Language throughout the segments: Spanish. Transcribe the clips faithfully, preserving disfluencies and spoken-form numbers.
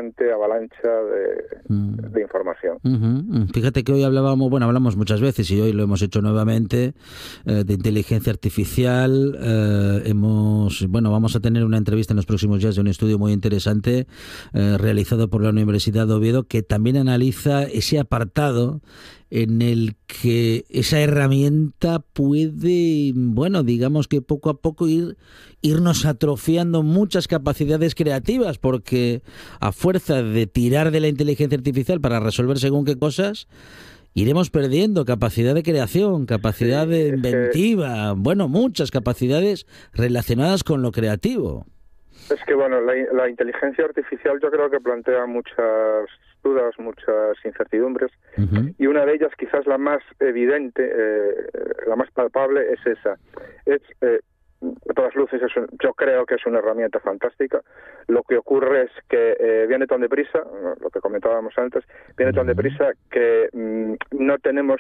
constante avalancha de, mm. de información. Uh-huh. Fíjate que hoy hablábamos, bueno, hablamos muchas veces y hoy lo hemos hecho nuevamente, eh, de inteligencia artificial. Eh, hemos, bueno, vamos a tener una entrevista en los próximos días de un estudio muy interesante eh, realizado por la Universidad de Oviedo, que también analiza ese apartado en el que esa herramienta puede, bueno, digamos que poco a poco ir irnos atrofiando muchas capacidades creativas, porque a fuerza de tirar de la inteligencia artificial para resolver según qué cosas, iremos perdiendo capacidad de creación, capacidad sí, de inventiva, que, bueno, muchas capacidades relacionadas con lo creativo. Es que, bueno, la, la inteligencia artificial yo creo que plantea muchas dudas, muchas incertidumbres, uh-huh. y una de ellas, quizás la más evidente, eh, la más palpable, es esa. Es, eh, de todas luces, es un, yo creo que es una herramienta fantástica. Lo que ocurre es que eh, viene tan deprisa, lo que comentábamos antes, viene uh-huh. tan deprisa que mm, no tenemos...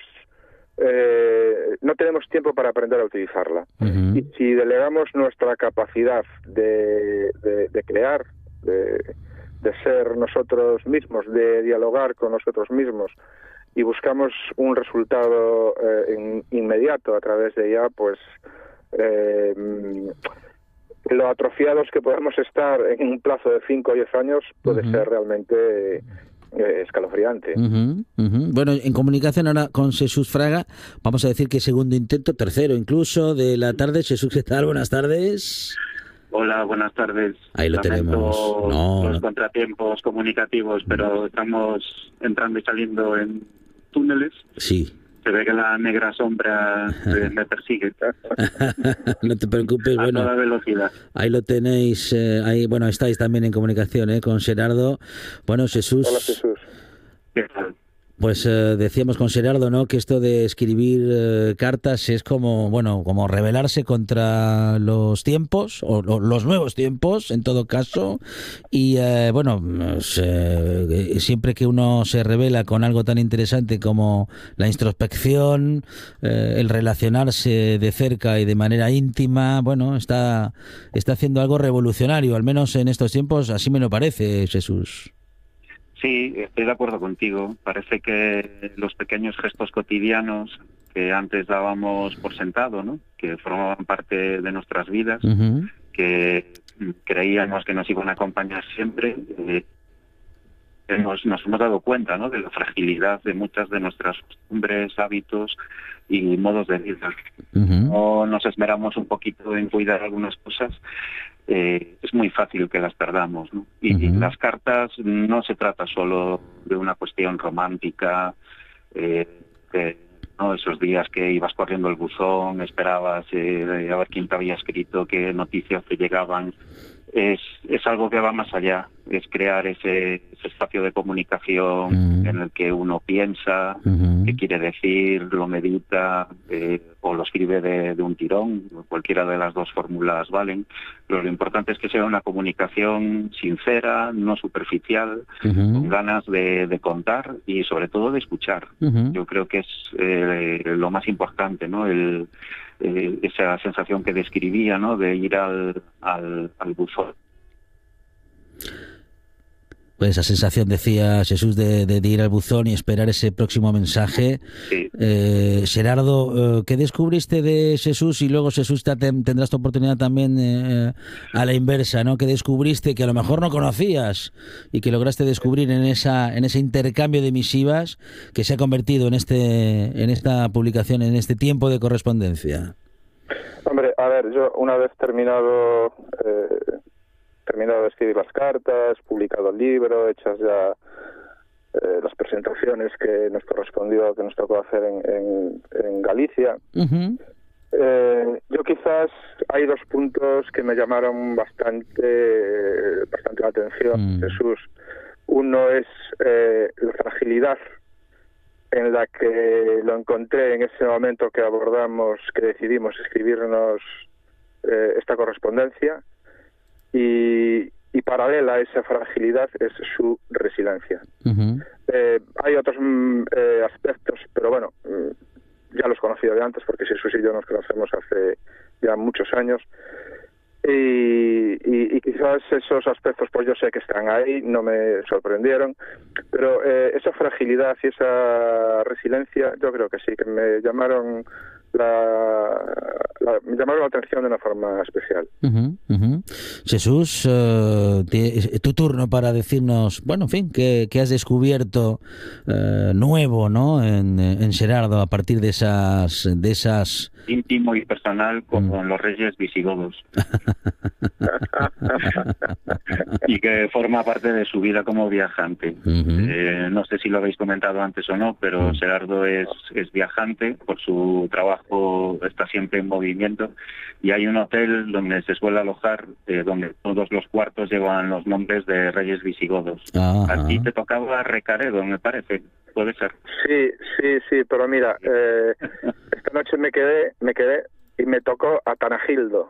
Eh, no tenemos tiempo para aprender a utilizarla. Uh-huh. Y si delegamos nuestra capacidad de, de, de crear, de, de ser nosotros mismos, de dialogar con nosotros mismos, y buscamos un resultado eh, in, inmediato a través de ella, pues eh, lo atrofiados que podemos estar en un plazo de cinco o diez años puede uh-huh. ser realmente... Eh, escalofriante. Uh-huh, uh-huh. Bueno, en comunicación ahora con Jesús Fraga, vamos a decir que segundo intento, tercero incluso, de la tarde. Jesús, ¿qué tal? Buenas tardes. Hola, buenas tardes. Ahí lo Lamento tenemos. No, los no. contratiempos comunicativos, pero estamos entrando y saliendo en túneles. Sí. Se ve que la negra sombra me, me persigue. No te preocupes, a bueno. toda velocidad. Ahí lo tenéis, eh, ahí, bueno, estáis también en comunicación, eh, con Gerardo. Bueno, Jesús. Hola, Jesús. ¿Qué tal? Pues eh, decíamos con Gerardo, ¿no?, que esto de escribir eh, cartas es como, bueno, como rebelarse contra los tiempos, o, o los nuevos tiempos, en todo caso, y eh, bueno, pues, eh, siempre que uno se revela con algo tan interesante como la introspección, eh, el relacionarse de cerca y de manera íntima, bueno, está, está haciendo algo revolucionario, al menos en estos tiempos, así me lo parece, Jesús. Sí, estoy de acuerdo contigo. Parece que los pequeños gestos cotidianos que antes dábamos por sentado, ¿no?, que formaban parte de nuestras vidas, uh-huh. que creíamos que nos iban a acompañar siempre, eh, nos, nos hemos dado cuenta, ¿no?, de la fragilidad de muchas de nuestras costumbres, hábitos y modos de vida. Uh-huh. No nos esmeramos un poquito en cuidar algunas cosas, Eh, es muy fácil que las perdamos, ¿no? Y, uh-huh. y las cartas no se trata solo de una cuestión romántica, eh, de, ¿no?, esos días que ibas corriendo el buzón, esperabas eh, a ver quién te había escrito, qué noticias te llegaban. Es, es algo que va más allá, es crear ese, ese espacio de comunicación uh-huh. en el que uno piensa, uh-huh. qué quiere decir, lo medita, eh, o lo escribe de, de un tirón, cualquiera de las dos fórmulas valen, pero lo importante es que sea una comunicación sincera, no superficial, uh-huh. con ganas de, de contar y sobre todo de escuchar. Uh-huh. Yo creo que es eh, lo más importante, ¿no?, el Eh, esa sensación que describía, ¿no?, de ir al, al, al buzón. Pues esa sensación, decía Jesús, de, de, de ir al buzón y esperar ese próximo mensaje. Sí. Eh, Gerardo, eh, ¿qué descubriste de Jesús? Y luego, Jesús, te, tendrás tu oportunidad también eh, a la inversa, ¿no? ¿Qué descubriste que a lo mejor no conocías y que lograste descubrir en esa en ese intercambio de misivas que se ha convertido en este en esta publicación, en este tiempo de correspondencia? Hombre, a ver, yo una vez terminado... Eh... terminado de escribir las cartas, publicado el libro, hechas ya eh, las presentaciones que nos correspondió, que nos tocó hacer en, en, en Galicia. Uh-huh. Eh, yo quizás hay dos puntos que me llamaron bastante, eh, bastante la atención, uh-huh. Jesús. Uno es eh, la fragilidad en la que lo encontré en ese momento que abordamos, que decidimos escribirnos eh, esta correspondencia. Y, y paralela a esa fragilidad es su resiliencia. Uh-huh. Eh, hay otros mm, eh, aspectos, pero bueno, mm, ya los conocía de antes porque Jesús y yo nos conocemos hace ya muchos años. Y, y, y quizás esos aspectos, pues yo sé que están ahí, no me sorprendieron, pero eh, esa fragilidad y esa resiliencia, yo creo que sí, que me llamaron la, la me llamaron la atención de una forma especial. Uh-huh, uh-huh. Jesús, uh, tu turno para decirnos, bueno, en fin, qué, qué has descubierto uh, nuevo, ¿no? En, en Xerardo a partir de esas, de esas íntimo y personal como mm. los reyes visigodos y que forma parte de su vida como viajante. Uh-huh. Eh, no sé si lo habéis comentado antes o no, pero uh-huh. Xerardo es, es viajante, por su trabajo está siempre en movimiento, y hay un hotel donde se suele alojar, eh, donde todos los cuartos llevan los nombres de reyes visigodos. Uh-huh. A ti te tocaba Recaredo, me parece. ¿Puede ser? Sí, sí, sí, pero mira, eh, esta noche me quedé, me quedé y me tocó a Tanagildo.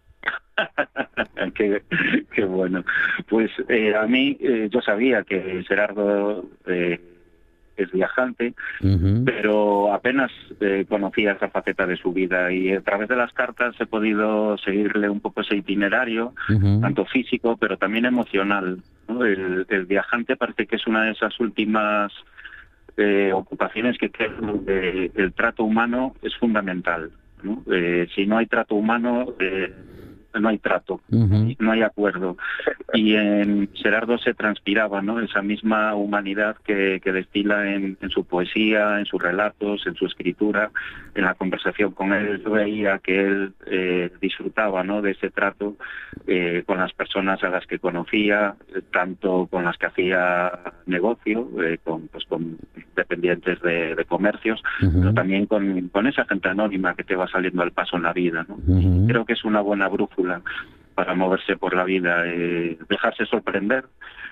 qué, qué bueno. Pues eh, a mí, eh, yo sabía que Xerardo eh, es viajante, uh-huh. pero apenas eh, conocía esa faceta de su vida, y a través de las cartas he podido seguirle un poco ese itinerario, uh-huh. tanto físico, pero también emocional, ¿no? El, el viajante parece que es una de esas últimas Eh, ocupaciones que creo que el trato humano es fundamental, ¿no? Eh, si no hay trato humano, eh, no hay trato, uh-huh. no hay acuerdo. Y en Xerardo se transpiraba, ¿no?, esa misma humanidad que, que destila en, en su poesía, en sus relatos, en su escritura, en la conversación con él. Yo veía que él eh, disfrutaba, ¿no?, de ese trato eh, con las personas a las que conocía, eh, tanto con las que hacía negocio, eh, con, pues, con dependientes de, de comercios, uh-huh. pero también con, con esa gente anónima que te va saliendo al paso en la vida, ¿no? Uh-huh. Creo que es una buena brújula para moverse por la vida, eh, dejarse sorprender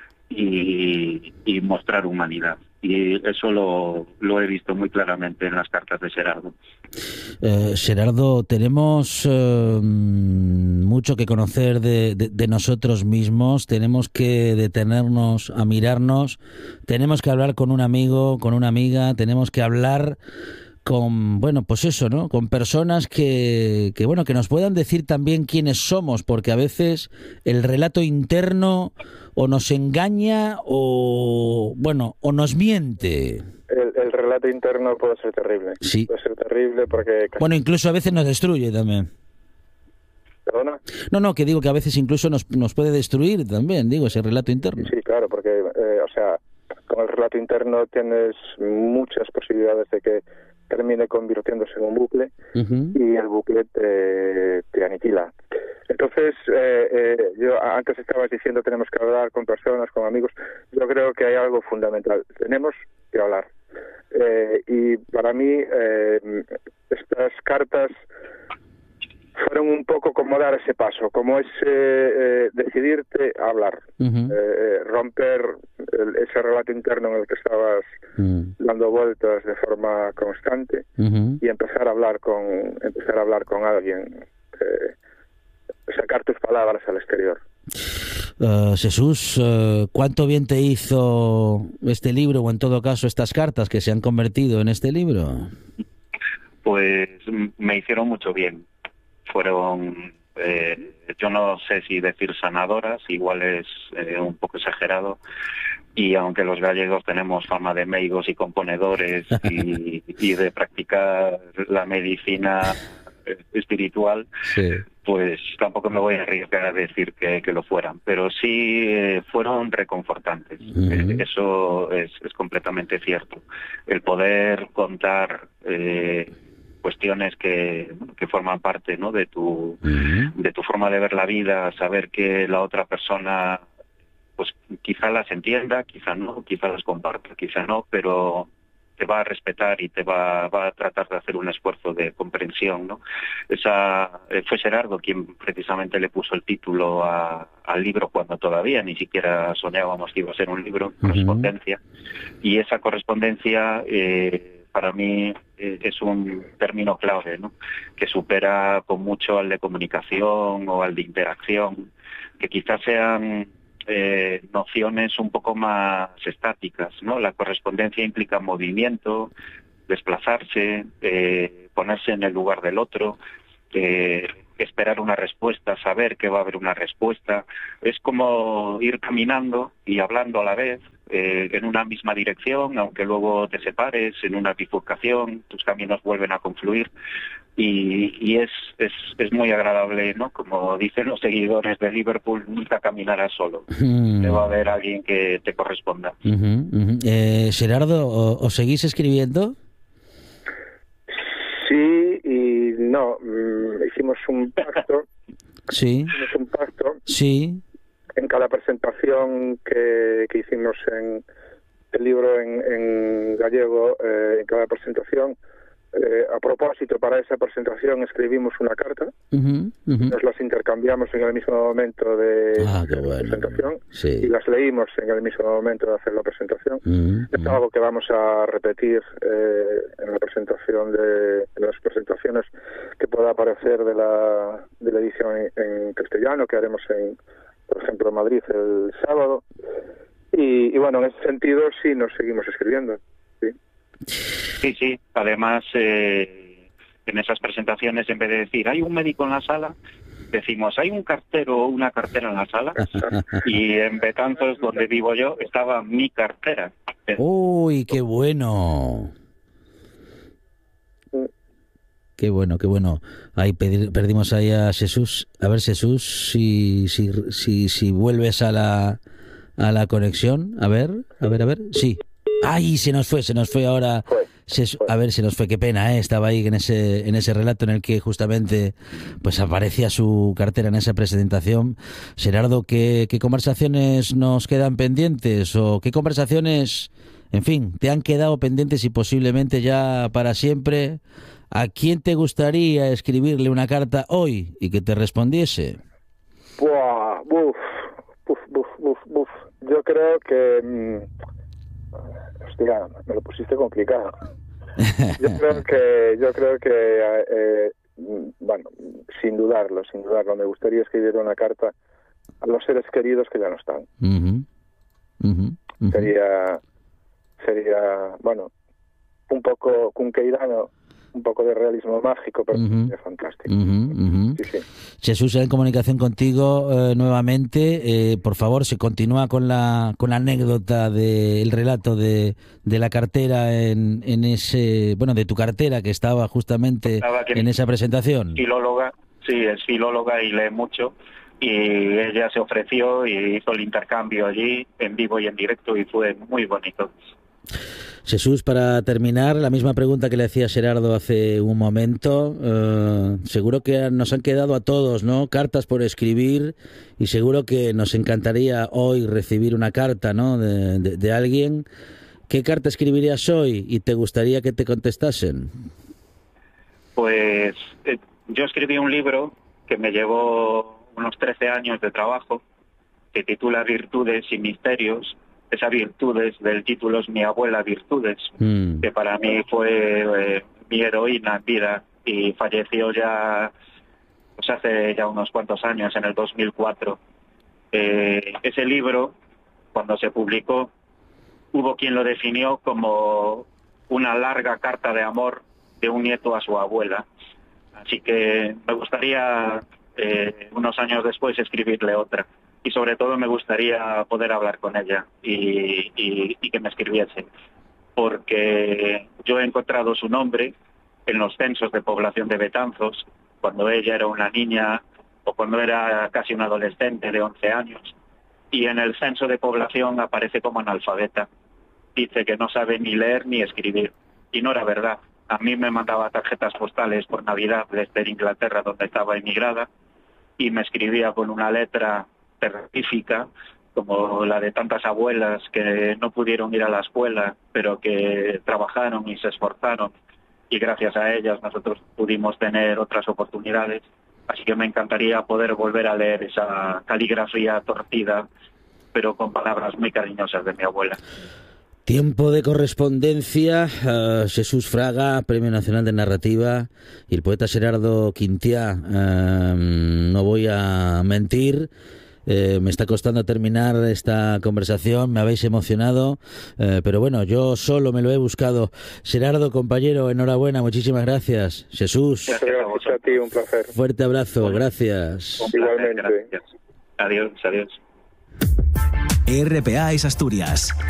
y, y mostrar humanidad. Y eso lo, lo he visto muy claramente en las cartas de Xerardo. Eh, Xerardo, tenemos eh, mucho que conocer de, de, de nosotros mismos, tenemos que detenernos a mirarnos, tenemos que hablar con un amigo, con una amiga, tenemos que hablar con, bueno, pues eso, ¿no?, con personas que, que, bueno, que nos puedan decir también quiénes somos, porque a veces el relato interno o nos engaña o, bueno, o nos miente. El, el relato interno puede ser terrible. Sí. Puede ser terrible porque... Bueno, incluso a veces nos destruye también. ¿Perdona? No, no, que digo que a veces incluso nos, nos puede destruir también, digo, ese relato interno. Sí, claro, porque, eh, o sea, con el relato interno tienes muchas posibilidades de que termine convirtiéndose en un bucle, uh-huh. y el bucle te, te aniquila. Entonces, eh, eh, yo antes estabas diciendo tenemos que hablar con personas, con amigos. Yo creo que hay algo fundamental. Tenemos que hablar. Eh, y para mí, eh, estas cartas fueron un poco como dar ese paso, como ese eh, decidirte a hablar, uh-huh. eh, romper el, ese relato interno en el que estabas uh-huh. dando vueltas de forma constante, uh-huh. y empezar a hablar con empezar a hablar con alguien, eh, sacar tus palabras al exterior. Uh, Jesús, uh, ¿cuánto bien te hizo este libro, o en todo caso estas cartas que se han convertido en este libro? Pues me hicieron mucho bien. Fueron, eh, yo no sé si decir sanadoras, igual es eh, un poco exagerado, y aunque los gallegos tenemos fama de meigos y componedores y, y de practicar la medicina espiritual, sí. pues tampoco me voy a arriesgar a decir que, que lo fueran, pero sí eh, fueron reconfortantes. Uh-huh. eh, eso es, es completamente cierto. El poder contar eh, cuestiones que, que forman parte, ¿no?, de tu uh-huh. de tu forma de ver la vida, saber que la otra persona pues quizá las entienda, quizá no, quizá las comparta, quizá no, pero te va a respetar y te va, va a tratar de hacer un esfuerzo de comprensión, ¿no? Esa fue Xerardo quien precisamente le puso el título a, al libro cuando todavía ni siquiera soñábamos que iba a ser un libro, uh-huh. correspondencia, y esa correspondencia eh, para mí eh, es un término clave, ¿no?, que supera con mucho al de comunicación o al de interacción, que quizás sean Eh, nociones un poco más estáticas, ¿no? La correspondencia implica movimiento, desplazarse, eh, ponerse en el lugar del otro. Eh, que esperar una respuesta, saber que va a haber una respuesta. Es como ir caminando y hablando a la vez eh, en una misma dirección, aunque luego te separes en una bifurcación, tus caminos vuelven a confluir. Y, y es, es es muy agradable, ¿no? Como dicen los seguidores de Liverpool, nunca caminarás solo. Mm. Te va a haber alguien que te corresponda. Uh-huh, uh-huh. Eh, Gerardo, ¿os seguís escribiendo? Sí y no. Mm, hicimos un pacto. Sí. Hicimos un pacto. Sí. En cada presentación que, que hicimos en el libro en, en gallego, eh, en cada presentación, Eh, a propósito, para esa presentación escribimos una carta, uh-huh, uh-huh. Nos las intercambiamos en el mismo momento de, ah, de la bueno. presentación Sí. Y las leímos en el mismo momento de hacer la presentación. Uh-huh. Es algo que vamos a repetir eh, en la presentación de en las presentaciones que pueda aparecer de la de la edición en, en castellano que haremos en, por ejemplo, en Madrid el sábado. Y, y bueno, en ese sentido sí nos seguimos escribiendo. Sí. Sí, sí. Además, eh, en esas presentaciones, en vez de decir, hay un médico en la sala, decimos, hay un cartero o una cartera en la sala. Y en Betanzos, donde vivo yo, estaba mi cartera. ¡Uy, qué bueno! Qué bueno, qué bueno. Ahí pedir, perdimos ahí a Jesús. A ver, Jesús, si, si, si, si vuelves a la, a la conexión. A ver, a ver, a ver. Sí. ¡Ay, se nos fue, se nos fue ahora! Se, a ver, se nos fue, qué pena, ¿eh? Estaba ahí en ese en ese relato en el que justamente pues aparecía su cartera en esa presentación. Gerardo, ¿qué, qué conversaciones nos quedan pendientes? ¿O qué conversaciones, en fin, te han quedado pendientes y posiblemente ya para siempre? ¿A quién te gustaría escribirle una carta hoy y que te respondiese? Buah, buf, buf, buf, buf, buf. Yo creo que... Mmm... Hostia, me lo pusiste complicado. Yo creo que, yo creo que, eh, bueno, sin dudarlo, sin dudarlo, me gustaría escribir una carta a los seres queridos que ya no están. Uh-huh. Uh-huh. Uh-huh. Sería, sería, bueno, un poco cunqueirano, un poco de realismo mágico, pero uh-huh. es fantástico. Uh-huh. Uh-huh. Sí, sí. Jesús, en comunicación contigo eh, nuevamente. Eh, por favor, se continúa con la con la anécdota del relato de, de la cartera en, en ese, bueno, de tu cartera que estaba justamente estaba en esa presentación. Filóloga, sí, es filóloga y lee mucho. Y ella se ofreció y hizo el intercambio allí, en vivo y en directo, y fue muy bonito. Jesús, para terminar, la misma pregunta que le hacía Gerardo hace un momento. Eh, seguro que nos han quedado a todos, ¿no?, cartas por escribir, y seguro que nos encantaría hoy recibir una carta, ¿no?, de, de, de alguien. ¿Qué carta escribirías hoy y te gustaría que te contestasen? Pues eh, yo escribí un libro que me llevó unos trece años de trabajo, que titula Virtudes y Misterios. Esa Virtudes del título es Mi abuela Virtudes, mm. que para mí fue eh, mi heroína en vida, y falleció ya pues hace ya unos cuantos años, en el dos mil cuatro. Eh, ese libro, cuando se publicó, hubo quien lo definió como una larga carta de amor de un nieto a su abuela. Así que me gustaría, eh, unos años después, escribirle otra. Y sobre todo me gustaría poder hablar con ella y, y, y que me escribiese, porque yo he encontrado su nombre en los censos de población de Betanzos, cuando ella era una niña o cuando era casi una adolescente de once años, y en el censo de población aparece como analfabeta. Dice que no sabe ni leer ni escribir, y no era verdad. A mí me mandaba tarjetas postales por Navidad desde Inglaterra, donde estaba emigrada, y me escribía con una letra terrorífica, como la de tantas abuelas que no pudieron ir a la escuela, pero que trabajaron y se esforzaron, y gracias a ellas nosotros pudimos tener otras oportunidades. Así que me encantaría poder volver a leer esa caligrafía torcida, pero con palabras muy cariñosas de mi abuela. Tiempo de correspondencia. uh, Jesús Fraga, Premio Nacional de Narrativa, y el poeta Gerardo Quintià. Uh, no voy a mentir, Eh, me está costando terminar esta conversación, me habéis emocionado, eh, pero bueno, yo solo me lo he buscado. Gerardo, compañero, enhorabuena, muchísimas gracias. Jesús. Muchas gracias a ti, un placer. Fuerte abrazo, gracias. Un placer, igualmente. Gracias. Adiós, adiós. R P A es Asturias.